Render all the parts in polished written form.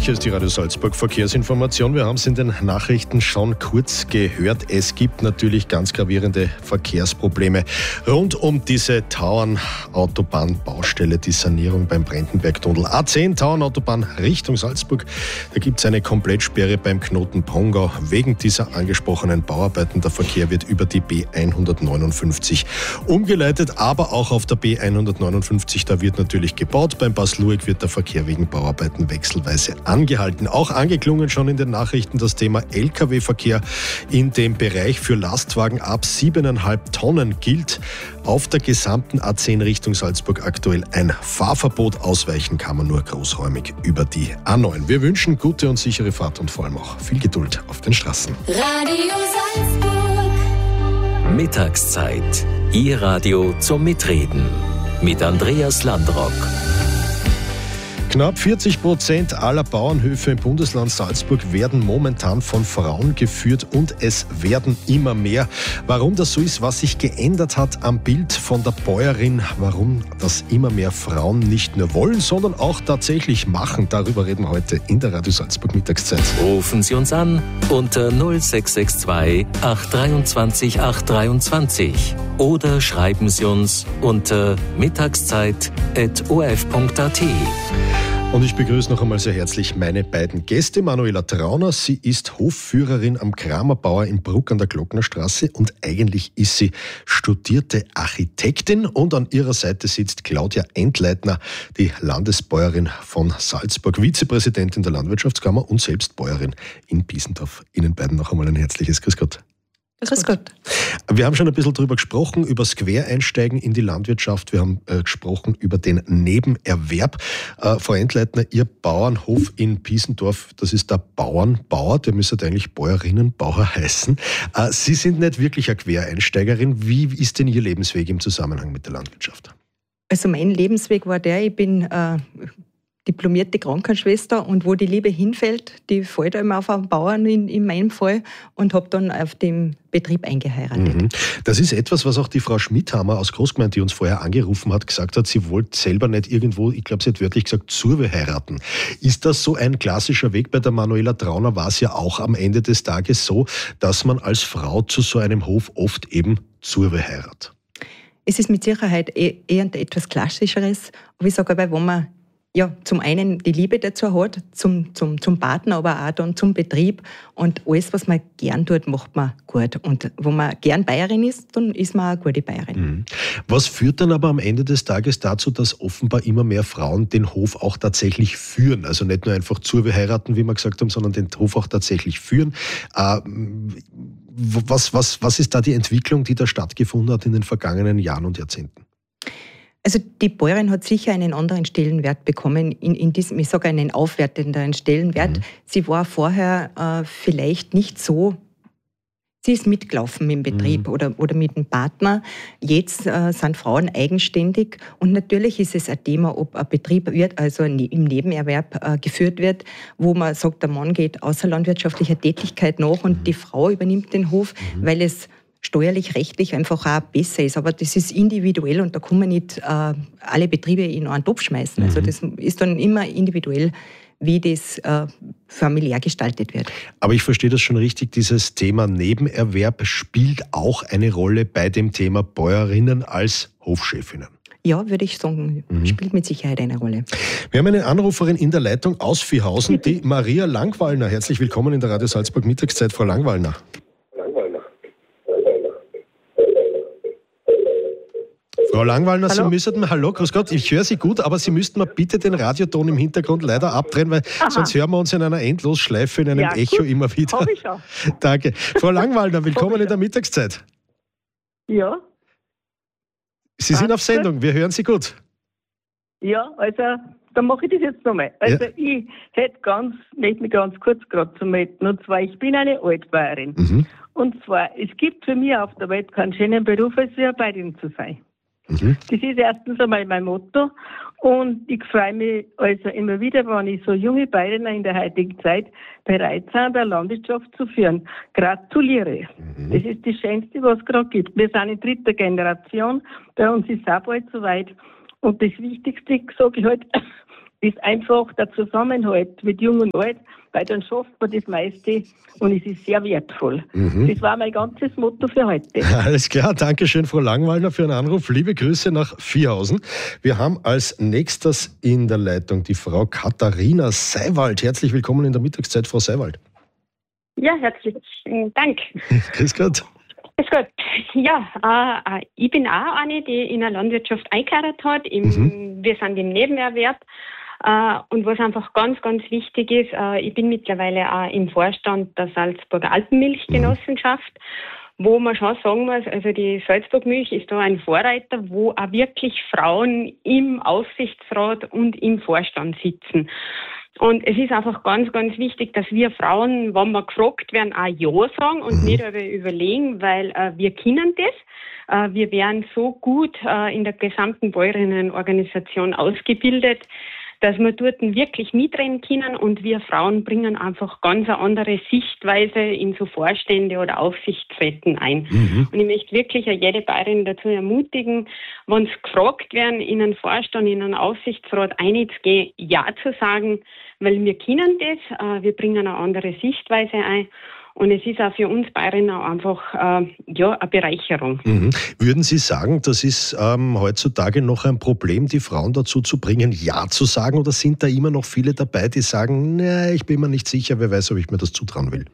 Hier ist die Radio Salzburg Verkehrsinformation. Wir haben es in den Nachrichten schon kurz gehört. Es gibt natürlich ganz gravierende Verkehrsprobleme rund um diese Tauern-Autobahn-Baustelle, die Sanierung beim Brendenberg-Tunnel. A10 Tauern-Autobahn Richtung Salzburg. Da gibt es eine Komplettsperre beim Knoten Pongau. Wegen dieser angesprochenen Bauarbeiten. Der Verkehr wird über die B159 umgeleitet, aber auch auf der B159, da wird natürlich gebaut. Beim Bas-Lueck wird der Verkehr wegen Bauarbeiten wechselweise angehalten. Auch angeklungen schon in den Nachrichten das Thema Lkw-Verkehr in dem Bereich für Lastwagen ab 7,5 Tonnen gilt auf der gesamten A10 Richtung Salzburg aktuell ein Fahrverbot. Ausweichen kann man nur großräumig über die A9. Wir wünschen gute und sichere Fahrt und vor allem auch viel Geduld auf den Straßen. Radio Salzburg. Mittagszeit. Ihr Radio zum Mitreden. Mit Andreas Landrock. Knapp 40% aller Bauernhöfe im Bundesland Salzburg werden momentan von Frauen geführt und es werden immer mehr. Warum das so ist, was sich geändert hat am Bild von der Bäuerin, warum das immer mehr Frauen nicht nur wollen, sondern auch tatsächlich machen, darüber reden wir heute in der Radio Salzburg Mittagszeit. Rufen Sie uns an unter 0662 823 823 oder schreiben Sie uns unter mittagszeit@orf.at. Und ich begrüße noch einmal sehr herzlich meine beiden Gäste. Manuela Trauner, sie ist Hofführerin am Kramerbauer in Bruck an der Glocknerstraße und eigentlich ist sie studierte Architektin. Und an ihrer Seite sitzt Claudia Entleitner, die Landesbäuerin von Salzburg, Vizepräsidentin der Landwirtschaftskammer und selbst Bäuerin in Biesendorf. Ihnen beiden noch einmal ein herzliches Grüß Gott. Grüß Gott. Wir haben schon ein bisschen darüber gesprochen, über das Quereinsteigen in die Landwirtschaft. Wir haben gesprochen über den Nebenerwerb. Frau Entleitner, Ihr Bauernhof in Biesendorf, das ist der Bauernbauer, der müsste eigentlich Bäuerinnenbauer heißen. Sie sind nicht wirklich eine Quereinsteigerin. Wie ist denn Ihr Lebensweg im Zusammenhang mit der Landwirtschaft? Also mein Lebensweg war der, ich bin diplomierte Krankenschwester und wo die Liebe hinfällt, die fällt immer auf einen Bauern in meinem Fall und habe dann auf dem Betrieb eingeheiratet. Das ist etwas, was auch die Frau Schmidhammer aus Großgemeinde, die uns vorher angerufen hat, gesagt hat, sie wollte selber nicht irgendwo, ich glaube, sie hat wörtlich gesagt, Zurwe heiraten. Ist das so ein klassischer Weg? Bei der Manuela Trauner war es ja auch am Ende des Tages so, dass man als Frau zu so einem Hof oft eben Zurwe heiratet. Es ist mit Sicherheit eher etwas Klassischeres, aber ich sage aber, wenn man zum einen die Liebe dazu hat, zum Partner, aber auch dann zum Betrieb. Und alles, was man gern tut, macht man gut. Und wenn man gern Bäuerin ist, dann ist man auch eine gute Bäuerin. Was führt dann aber am Ende des Tages dazu, dass offenbar immer mehr Frauen den Hof auch tatsächlich führen? Also nicht nur einfach heiraten, wie wir gesagt haben, sondern den Hof auch tatsächlich führen. Was ist da die Entwicklung, die da stattgefunden hat in den vergangenen Jahren und Jahrzehnten? Also die Bäuerin hat sicher einen anderen Stellenwert bekommen, in diesem, ich sage einen aufwertenden Stellenwert. Sie war vorher vielleicht nicht so, sie ist mitgelaufen im Betrieb oder mit dem Partner. Jetzt sind Frauen eigenständig und natürlich ist es ein Thema, ob ein Betrieb wird, also im Nebenerwerb geführt wird, wo man sagt, der Mann geht außerlandwirtschaftlicher Tätigkeit nach und die Frau übernimmt den Hof, weil es steuerlich, rechtlich einfach auch besser ist. Aber das ist individuell und da kann man nicht alle Betriebe in einen Topf schmeißen. Also das ist dann immer individuell, wie das familiär gestaltet wird. Aber ich verstehe das schon richtig, dieses Thema Nebenerwerb spielt auch eine Rolle bei dem Thema Bäuerinnen als Hofchefinnen. Ja, würde ich sagen, spielt mit Sicherheit eine Rolle. Wir haben eine Anruferin in der Leitung aus Viehhausen, die Maria Langwallner. Herzlich willkommen in der Radio Salzburg Mittagszeit, Frau Langwallner. Frau Langwallner, Hallo? Sie müssten, hallo, grüß Gott, ich höre Sie gut, aber Sie müssten mal bitte den Radioton im Hintergrund leider abdrehen, weil sonst hören wir uns in einer Endlosschleife, in einem Echo gut, immer wieder. Hab ich auch. Danke. Frau Langwallner, willkommen in der Mittagszeit. Ja. Sie sind auf Sendung, wir hören Sie gut. Ja, also, dann mache ich das jetzt nochmal. Also, ich möchte mich ganz kurz gerade zu melden. Und zwar, ich bin eine Altbäuerin. Und zwar, es gibt für mich auf der Welt keinen schönen Beruf, als eine Bäuerin zu sein. Das ist erstens einmal mein Motto. Und ich freue mich also immer wieder, wenn ich so junge Bäuerinnen in der heutigen Zeit bereit sind, der Landwirtschaft zu führen. Gratuliere. Das ist das Schönste, was es gerade gibt. Wir sind in dritter Generation. Bei uns ist es auch bald soweit. Und das Wichtigste, sage ich halt, ist einfach der Zusammenhalt mit Jung und Alt, weil dann schafft man das meiste und es ist sehr wertvoll. Das war mein ganzes Motto für heute. Alles klar, danke schön, Frau Langwallner, für den Anruf. Liebe Grüße nach Vierhausen. Wir haben als nächstes in der Leitung die Frau Katharina Seiwald. Herzlich willkommen in der Mittagszeit, Frau Seiwald. Ja, herzlichen Dank. Grüß Gott. Grüß Gott. Ja, ich bin auch eine, die in der Landwirtschaft eingeheiratet hat. Wir sind im Nebenerwerb. Und was einfach ganz, ganz wichtig ist, ich bin mittlerweile auch im Vorstand der Salzburger Alpenmilchgenossenschaft, wo man schon sagen muss, also die Salzburg-Milch ist da ein Vorreiter, wo auch wirklich Frauen im Aufsichtsrat und im Vorstand sitzen. Und es ist einfach ganz, ganz wichtig, dass wir Frauen, wenn wir gefragt werden, auch Ja sagen und nicht überlegen, weil wir können das. Wir werden so gut in der gesamten Bäuerinnenorganisation ausgebildet, dass wir dort wirklich mitreden können und wir Frauen bringen einfach ganz eine andere Sichtweise in so Vorstände oder Aufsichtsräten ein. Und ich möchte wirklich jede Bäuerin dazu ermutigen, wenn sie gefragt werden, in einen Vorstand, in einen Aufsichtsrat einzugehen, Ja zu sagen, weil wir können das, wir bringen eine andere Sichtweise ein. Und es ist auch für uns Bäuerinnen einfach eine Bereicherung. Würden Sie sagen, das ist heutzutage noch ein Problem, die Frauen dazu zu bringen, Ja zu sagen? Oder sind da immer noch viele dabei, die sagen, ich bin mir nicht sicher, wer weiß, ob ich mir das zutrauen will?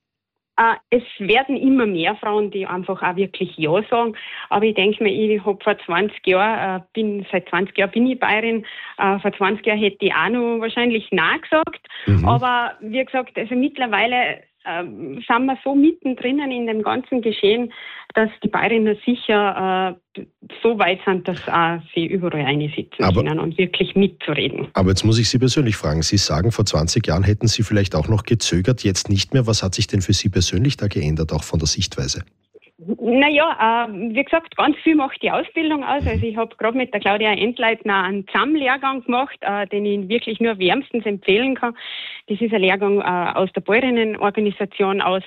Es werden immer mehr Frauen, die einfach auch wirklich Ja sagen. Aber ich denke mir, ich habe vor 20 Jahren, seit 20 Jahren bin ich Bäuerin. Vor 20 Jahren hätte ich auch noch wahrscheinlich Nein gesagt. Aber wie gesagt, also mittlerweile sind wir so mittendrin in dem ganzen Geschehen, dass die Bäuerinnen sicher so weit sind, dass sie überall einsitzen können und wirklich mitzureden. Aber jetzt muss ich Sie persönlich fragen. Sie sagen, vor 20 Jahren hätten Sie vielleicht auch noch gezögert, jetzt nicht mehr. Was hat sich denn für Sie persönlich da geändert, auch von der Sichtweise? Naja, wie gesagt, ganz viel macht die Ausbildung aus. Also ich habe gerade mit der Claudia Entleitner einen ZAM-Lehrgang gemacht, den ich wirklich nur wärmstens empfehlen kann. Das ist ein Lehrgang aus der Bäuerinnenorganisation aus.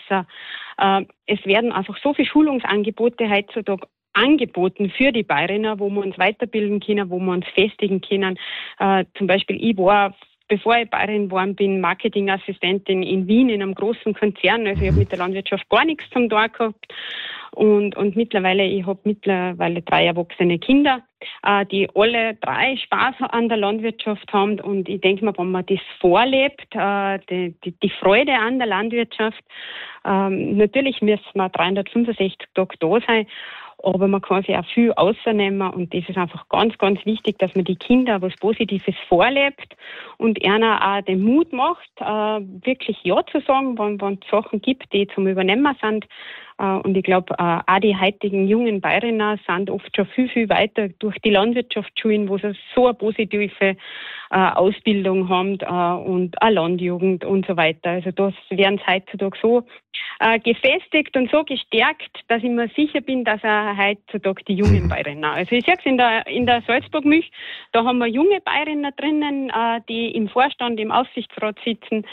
Es werden einfach so viele Schulungsangebote heutzutage angeboten für die Bäuerinnen, wo wir uns weiterbilden können, wo wir uns festigen können. Zum Beispiel, ich war, bevor ich Bäuerin geworden bin, Marketingassistentin in Wien in einem großen Konzern. Also ich habe mit der Landwirtschaft gar nichts zum tun gehabt. Und ich habe mittlerweile 3 erwachsene Kinder, die alle 3 Spaß an der Landwirtschaft haben. Und ich denke mir, wenn man das vorlebt, die Freude an der Landwirtschaft, natürlich müssen wir 365 Tage da sein, aber man kann sich auch viel rausnehmen und das ist einfach ganz, ganz wichtig, dass man die Kinder was Positives vorlebt und ihnen auch den Mut macht, wirklich Ja zu sagen, wenn es Sachen gibt, die zum Übernehmen sind. Und ich glaube, auch die heutigen jungen Bäuerinnen sind oft schon viel, viel weiter durch die Landwirtschaftsschulen, wo sie so eine positive Ausbildung haben und eine Landjugend und so weiter. Also das werden sie heutzutage so gefestigt und so gestärkt, dass ich mir sicher bin, dass heutzutage die jungen Bäuerinnen, also ich sehe es in der Salzburg-Milch, da haben wir junge Bäuerinnen drinnen, die im Vorstand, im Aufsichtsrat sitzen,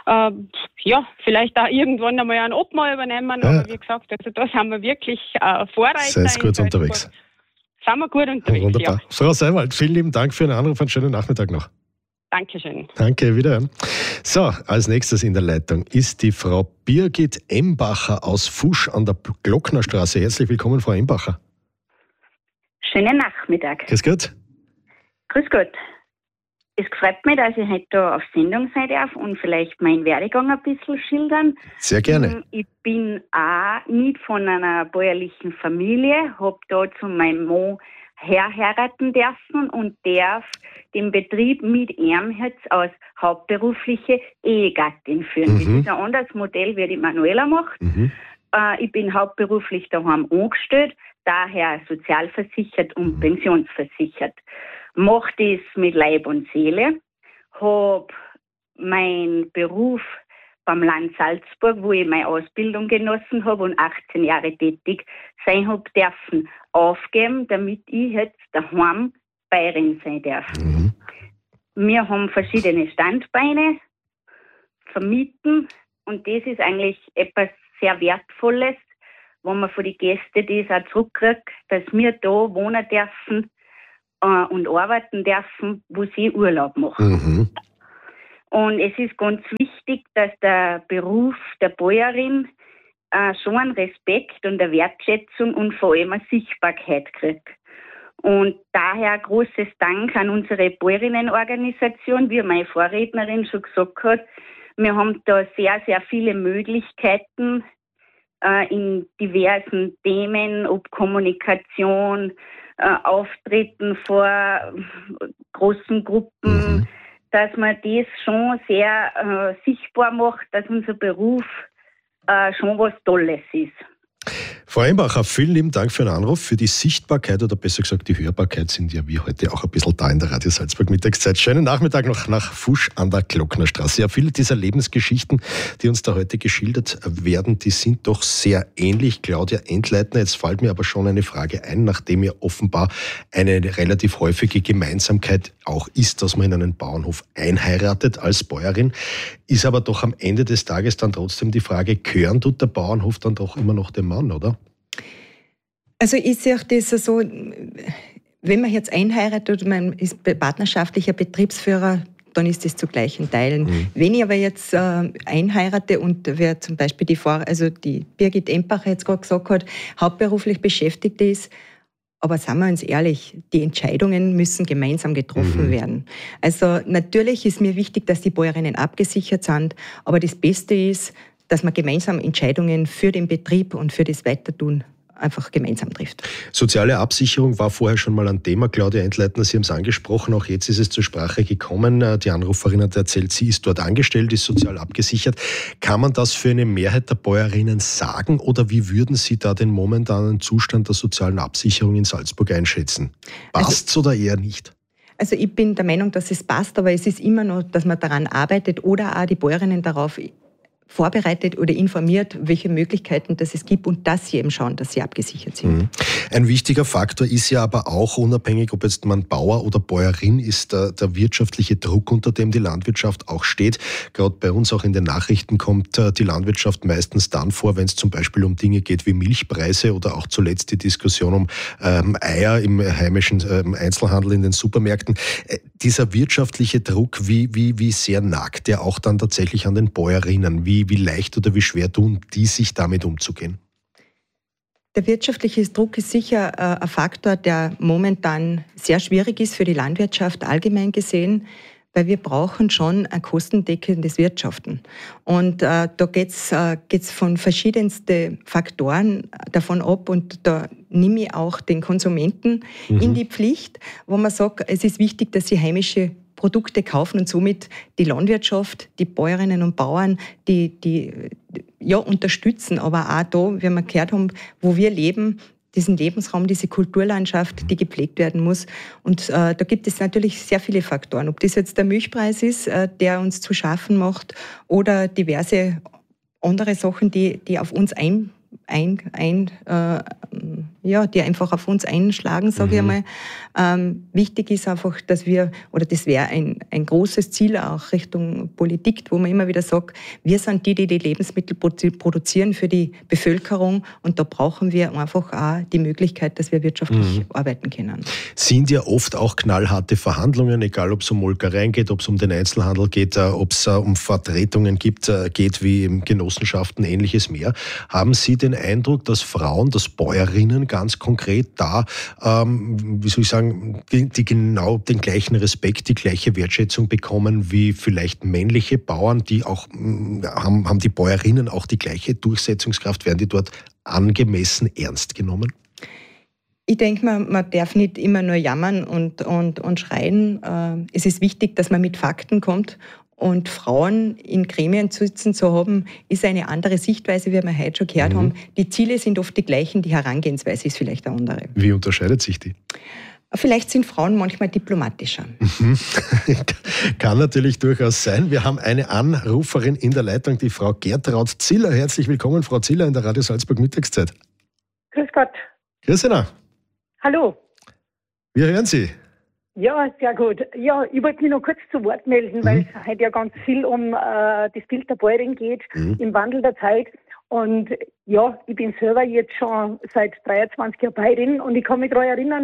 vielleicht auch irgendwann einmal einen Obmann übernehmen, aber wie gesagt, also da sind wir wirklich Vorreiter. Seid gut unterwegs. Sind wir gut unterwegs, wunderbar. ja. Frau Seiwald, vielen lieben Dank für den Anruf, einen schönen Nachmittag noch. Dankeschön. Danke, wiederhören. So, als nächstes in der Leitung ist die Frau Birgit Embacher aus Fusch an der Glocknerstraße. Herzlich willkommen, Frau Embacher. Schönen Nachmittag. Grüß Gott. Grüß Gott. Es freut mich, dass ich heute da auf Sendung sein darf und vielleicht meinen Werdegang ein bisschen schildern. Sehr gerne. Ich bin auch nicht von einer bäuerlichen Familie, habe da zu meinem Mann heiraten dürfen und darf den Betrieb mit ihm jetzt als hauptberufliche Ehegattin führen. Das ist ein anderes Modell, wie die Manuela macht. Ich bin hauptberuflich daheim angestellt, daher sozialversichert und pensionsversichert. Mache das mit Leib und Seele, habe meinen Beruf beim Land Salzburg, wo ich meine Ausbildung genossen habe und 18 Jahre tätig sein habe dürfen, aufgeben, damit ich jetzt daheim Bäuerin sein darf. Wir haben verschiedene Standbeine, vermieten und das ist eigentlich etwas sehr Wertvolles, wenn man von den Gästen das auch zurückkriegt, dass wir da wohnen dürfen und arbeiten dürfen, wo sie Urlaub machen. Mhm. Und es ist ganz wichtig, dass der Beruf der Bäuerin schon einen Respekt und eine Wertschätzung und vor allem eine Sichtbarkeit kriegt. Und daher großes Dank an unsere Bäuerinnenorganisation, wie meine Vorrednerin schon gesagt hat. Wir haben da sehr, sehr viele Möglichkeiten in diversen Themen, ob Kommunikation, Auftreten vor großen Gruppen, dass man das schon sehr sichtbar macht, dass unser Beruf schon was Tolles ist. Frau Embacher, vielen lieben Dank für den Anruf, für die Sichtbarkeit oder besser gesagt die Hörbarkeit sind ja wir heute auch ein bisschen da in der Radio Salzburg Mittagszeit. Schönen Nachmittag noch nach Fusch an der Glocknerstraße. Ja, viele dieser Lebensgeschichten, die uns da heute geschildert werden, die sind doch sehr ähnlich. Claudia Entleitner, jetzt fällt mir aber schon eine Frage ein, nachdem ja offenbar eine relativ häufige Gemeinsamkeit auch ist, dass man in einen Bauernhof einheiratet als Bäuerin, ist aber doch am Ende des Tages dann trotzdem die Frage, gehören tut der Bauernhof dann doch immer noch dem Mann, oder? Also ich sehe das so, wenn man jetzt einheiratet und man ist partnerschaftlicher Betriebsführer, dann ist das zu gleichen Teilen. Wenn ich aber jetzt einheirate und wer zum Beispiel die Birgit Embacher jetzt gerade gesagt hat, hauptberuflich beschäftigt ist, aber seien wir uns ehrlich, die Entscheidungen müssen gemeinsam getroffen werden. Also natürlich ist mir wichtig, dass die Bäuerinnen abgesichert sind, aber das Beste ist, dass man gemeinsam Entscheidungen für den Betrieb und für das Weitertun einfach gemeinsam trifft. Soziale Absicherung war vorher schon mal ein Thema. Claudia Entleitner, Sie haben es angesprochen, auch jetzt ist es zur Sprache gekommen. Die Anruferin hat erzählt, sie ist dort angestellt, ist sozial abgesichert. Kann man das für eine Mehrheit der Bäuerinnen sagen oder wie würden Sie da den momentanen Zustand der sozialen Absicherung in Salzburg einschätzen? Passt's oder eher nicht? Also ich bin der Meinung, dass es passt, aber es ist immer noch, dass man daran arbeitet oder auch die Bäuerinnen darauf vorbereitet oder informiert, welche Möglichkeiten das es gibt und dass sie eben schauen, dass sie abgesichert sind. Ein wichtiger Faktor ist ja aber auch, unabhängig ob jetzt man Bauer oder Bäuerin ist, der wirtschaftliche Druck, unter dem die Landwirtschaft auch steht. Gerade bei uns auch in den Nachrichten kommt die Landwirtschaft meistens dann vor, wenn es zum Beispiel um Dinge geht wie Milchpreise oder auch zuletzt die Diskussion um Eier im heimischen Einzelhandel in den Supermärkten. Dieser wirtschaftliche Druck, wie sehr nagt der auch dann tatsächlich an den Bäuerinnen? Wie leicht oder wie schwer tun die sich damit umzugehen? Der wirtschaftliche Druck ist sicher ein Faktor, der momentan sehr schwierig ist für die Landwirtschaft allgemein gesehen, weil wir brauchen schon ein kostendeckendes Wirtschaften. Und da geht's von verschiedensten Faktoren davon ab und da nehme ich auch den Konsumenten in die Pflicht, wo man sagt, es ist wichtig, dass sie heimische Produkte kaufen und somit die Landwirtschaft, die Bäuerinnen und Bauern, die unterstützen. Aber auch da, wie wir gehört haben, wo wir leben, diesen Lebensraum, diese Kulturlandschaft, die gepflegt werden muss. Und da gibt es natürlich sehr viele Faktoren. Ob das jetzt der Milchpreis ist, der uns zu schaffen macht, oder diverse andere Sachen, die auf uns die einfach auf uns einschlagen, sage ich einmal. Wichtig ist einfach, dass wir, oder das wäre ein großes Ziel auch Richtung Politik, wo man immer wieder sagt, wir sind die Lebensmittel produzieren für die Bevölkerung und da brauchen wir einfach auch die Möglichkeit, dass wir wirtschaftlich arbeiten können. Sind ja oft auch knallharte Verhandlungen, egal ob es um Molkereien geht, ob es um den Einzelhandel geht, ob es um Vertretungen geht wie im Genossenschaften, ähnliches mehr. Haben Sie den Eindruck, dass Frauen, dass Bäuerinnen ganz konkret da, die genau den gleichen Respekt, die gleiche Wertschätzung bekommen wie vielleicht männliche Bauern, die auch, haben die Bäuerinnen auch die gleiche Durchsetzungskraft, werden die dort angemessen ernst genommen? Ich denke, man darf nicht immer nur jammern und schreien. Es ist wichtig, dass man mit Fakten kommt. Und Frauen in Gremien sitzen zu haben, ist eine andere Sichtweise, wie wir heute schon gehört haben. Die Ziele sind oft die gleichen, die Herangehensweise ist vielleicht eine andere. Wie unterscheidet sich die? Vielleicht sind Frauen manchmal diplomatischer. Kann natürlich durchaus sein. Wir haben eine Anruferin in der Leitung, die Frau Gertraud Ziller. Herzlich willkommen, Frau Ziller, in der Radio Salzburg Mittagszeit. Grüß Gott. Grüß Sie. Hallo. Wir hören Sie. Ja, sehr gut. Ja, ich wollte mich noch kurz zu Wort melden, weil es heute ja ganz viel um das Bild der Bäuerin geht im Wandel der Zeit. Und ja, ich bin selber jetzt schon seit 23 Jahren Bayerin und ich kann mich daran erinnern,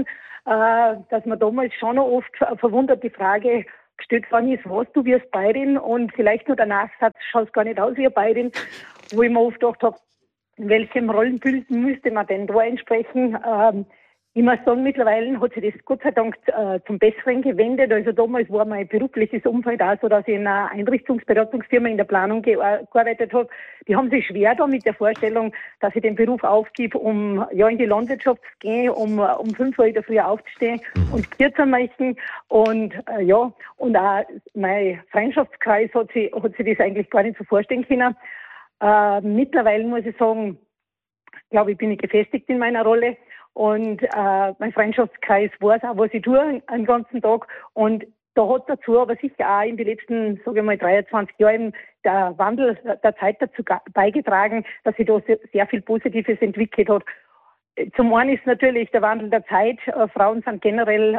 dass mir damals schon noch oft verwundert die Frage gestellt worden ist, was du wirst Bayerin und vielleicht nur der Nachsatz, schaust gar nicht aus wie eine Bayerin, wo ich mir oft gedacht habe, in welchem Rollenbild müsste man denn da entsprechen? Ich muss sagen, mittlerweile hat sich das Gott sei Dank zum Besseren gewendet. Also damals war mein berufliches Umfeld auch so, dass ich in einer Einrichtungsberatungsfirma in der Planung gearbeitet habe. Die haben sich schwer da mit der Vorstellung, dass ich den Beruf aufgebe, um ja in die Landwirtschaft zu gehen, um 5 Uhr in der Früh aufzustehen und Kühe zu machen. Und ja, und auch mein Freundschaftskreis hat sich das eigentlich gar nicht so vorstellen können. Mittlerweile muss ich sagen, glaube ich, bin ich gefestigt in meiner Rolle. Und mein Freundschaftskreis weiß auch, was ich tue den ganzen Tag. Und da hat dazu aber sicher auch in den letzten, sage ich mal, 23 Jahren der Wandel der Zeit dazu beigetragen, dass sich da sehr viel Positives entwickelt hat. Zum einen ist natürlich der Wandel der Zeit. Frauen sind generell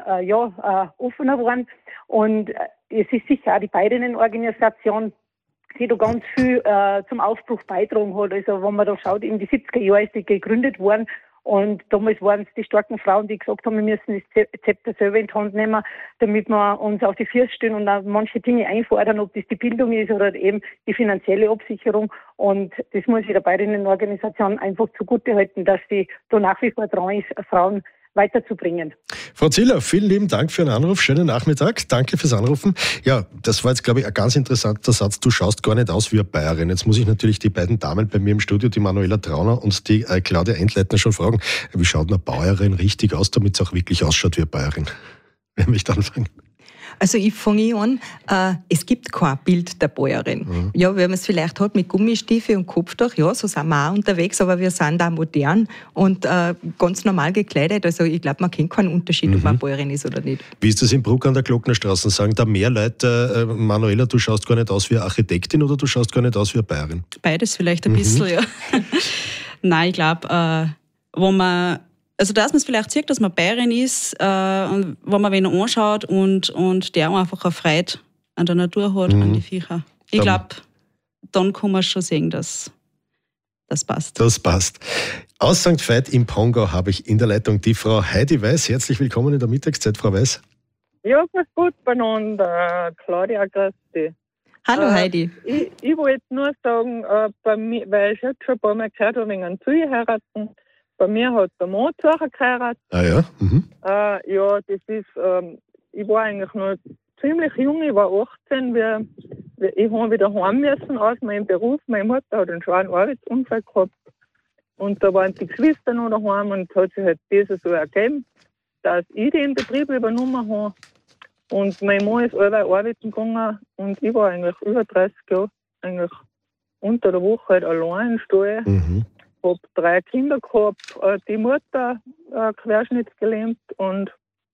offener geworden. Und es ist sicher auch die Bayerinnenorganisation, die da ganz viel zum Aufbruch beitragen hat. Also wenn man da schaut, in die 70er Jahre ist die gegründet worden. Und damals waren es die starken Frauen, die gesagt haben, wir müssen das Zepter selber in die Hand nehmen, damit wir uns auf die Füße stellen und auch manche Dinge einfordern, ob das die Bildung ist oder eben die finanzielle Absicherung. Und das muss ich der Bayerinnenorganisation einfach zugutehalten, dass sie da nach wie vor dran ist, Frauen weiterzubringen. Frau Ziller, vielen lieben Dank für den Anruf. Schönen Nachmittag. Danke fürs Anrufen. Ja, das war jetzt, glaube ich, ein ganz interessanter Satz. Du schaust gar nicht aus wie eine Bayerin. Jetzt muss ich natürlich die beiden Damen bei mir im Studio, die Manuela Trauner und die Claudia Entleitner, schon fragen, wie schaut eine Bäuerin richtig aus, damit es auch wirklich ausschaut wie eine Bayerin? Wer möchte anfangen? Also ich fange an, es gibt kein Bild der Bäuerin. Mhm. Ja, wenn man es vielleicht hat mit Gummistiefel und Kopftuch, ja, so sind wir auch unterwegs, aber wir sind auch modern und ganz normal gekleidet. Also ich glaube, man kennt keinen Unterschied, ob man Bäuerin ist oder nicht. Wie ist das in Bruck an der Glocknerstraße? Sagen da mehr Leute, Manuela, du schaust gar nicht aus wie eine Architektin oder du schaust gar nicht aus wie eine Bayerin? Beides vielleicht ein bisschen, ja. Nein, ich glaube, dass man es vielleicht sieht, dass man Bayerin ist, und wenn man wen anschaut und der einfach eine Freude an der Natur hat, an die Viecher. Ich glaube, dann kann man schon sehen, dass das passt. Das passt. Aus St. Veit im Pongau habe ich in der Leitung die Frau Heidi Weiß. Herzlich willkommen in der Mittagszeit, Frau Weiß. Ja, grüß Gott beieinander. Claudia, grüß dich. Hallo Heidi. Ich wollte nur sagen, bei mir, weil ich jetzt schon ein paar Mal gehört habe, wegen einem Zuheiraten. Bei mir hat der Mann geheiratet. Ah ja? Mhm. Ja, das ist, ich war eigentlich noch ziemlich jung, ich war 18, ich habe wieder heim müssen aus meinem Beruf. Meine Mutter hat einen schweren Arbeitsunfall gehabt. Und da waren die Geschwister noch daheim und hat sich halt das so ergeben, dass ich den Betrieb übernommen habe. Und mein Mann ist arbeiten gegangen und ich war eigentlich über 30 Jahre eigentlich unter der Woche halt allein im Stall. Mhm. Habe 3 Kinder gehabt, die Mutter querschnittsgelähmt und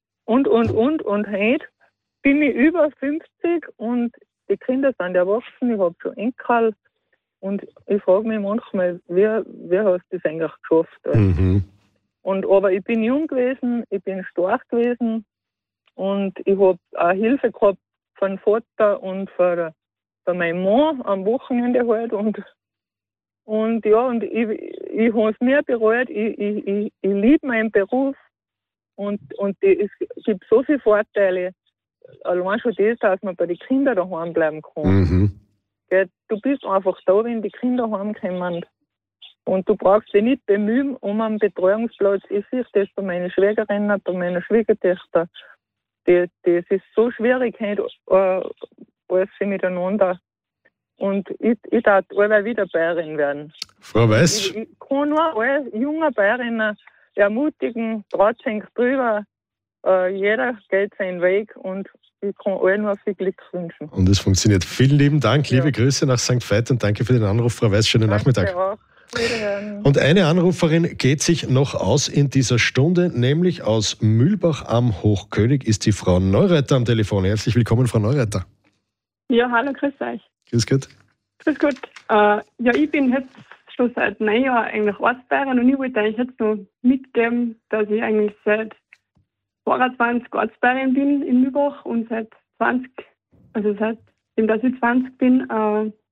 heute bin ich über 50 und die Kinder sind erwachsen, ich habe schon Enkel und ich frage mich manchmal, wie hast du das eigentlich geschafft? Mhm. Aber ich bin jung gewesen, ich bin stark gewesen und ich habe auch Hilfe gehabt von Vater und von meinem Mann am Wochenende halt und ja, und ich habe es mir bereut, ich liebe meinen Beruf und es gibt so viele Vorteile. Allein schon das, dass man bei den Kindern daheim bleiben kann. Mhm. Du bist einfach da, wenn die Kinder heimkommen. Und du brauchst dich nicht bemühen um einen Betreuungsplatz. Ich sehe das bei meinen Schwägerinnen, bei meiner Schwiegertöchter. Das ist so schwierig, alles miteinander. Und ich darf alle wieder Bayerin werden. Frau Weiß? Ich kann nur alle junge Bayerinnen ermutigen, traut sich drüber. Jeder geht seinen Weg und ich kann allen nur viel Glück wünschen. Und es funktioniert. Vielen lieben Dank, liebe Grüße nach St. Veit und danke für den Anruf, Frau Weiß. Schönen Nachmittag. Auch. Und eine Anruferin geht sich noch aus in dieser Stunde, nämlich aus Mühlbach am Hochkönig ist die Frau Neureiter am Telefon. Herzlich willkommen, Frau Neureiter. Ja, hallo, grüß euch. Grüß Gott. Grüß Gott. Ja, ich bin jetzt schon seit 9 Jahren eigentlich Ortsbayerin und ich wollte eigentlich jetzt noch mitgeben, dass ich eigentlich seit 22 Ortsbayerin bin in Mühlbach und seitdem, dass ich 20 bin,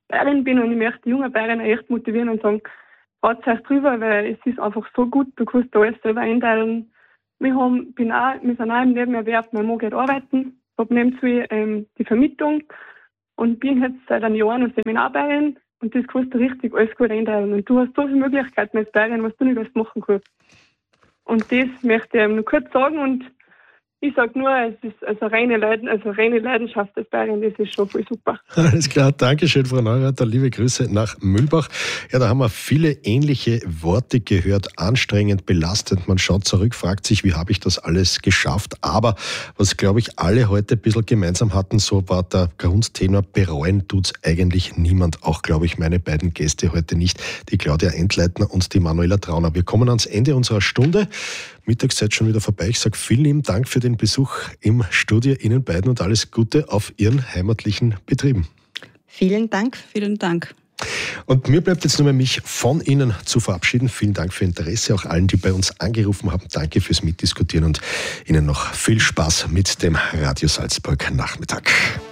Bäuerin bin und ich möchte die jungen Bäuerinnen echt motivieren und sagen, traut euch drüber, weil es ist einfach so gut, du kannst da alles selber einteilen. Wir sind auch im Nebenerwerb, mein Mann geht arbeiten, habe nebenzu die Vermietung und bin jetzt seit einem Jahr noch Seminarbäuerin und das kannst du richtig alles gut einteilen. Und du hast so viele Möglichkeiten als Bäuerin, was du nicht alles machen kannst. Und das möchte ich noch kurz sagen und ich sage nur, es ist also reine Leidenschaft des Bäuerin, das ist schon voll super. Alles klar, Dankeschön, Frau Neureuther. Liebe Grüße nach Mühlbach. Ja, da haben wir viele ähnliche Worte gehört. Anstrengend, belastend. Man schaut zurück, fragt sich, wie habe ich das alles geschafft? Aber was, glaube ich, alle heute ein bisschen gemeinsam hatten, so war der Grundtenor, bereuen tut's eigentlich niemand. Auch, glaube ich, meine beiden Gäste heute nicht, die Claudia Entleitner und die Manuela Trauner. Wir kommen ans Ende unserer Stunde. Mittagszeit schon wieder vorbei. Ich sage vielen lieben Dank für den Besuch im Studio Ihnen beiden und alles Gute auf Ihren heimatlichen Betrieben. Vielen Dank. Vielen Dank. Und mir bleibt jetzt nur mehr, mich von Ihnen zu verabschieden. Vielen Dank für Ihr Interesse, auch allen, die bei uns angerufen haben. Danke fürs Mitdiskutieren und Ihnen noch viel Spaß mit dem Radio Salzburg Nachmittag.